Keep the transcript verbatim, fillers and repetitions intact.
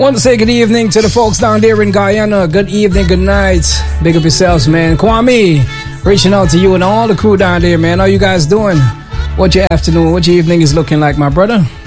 Want to say good evening to the folks down there in Guyana. Good evening, good night. Big up yourselves, man. Kwame, reaching out to you and all the crew down there, man. How you guys doing? What your afternoon, what your evening is looking like, my brother?